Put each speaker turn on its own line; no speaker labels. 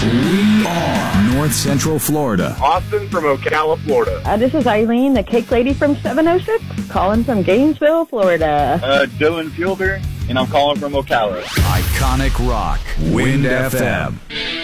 We are North Central Florida.
Austin from Ocala, Florida.
This is Eileen, the cake lady from 706, calling from Gainesville, Florida.
Dylan Fielder, and I'm calling from Ocala.
Iconic Rock, Wind FM.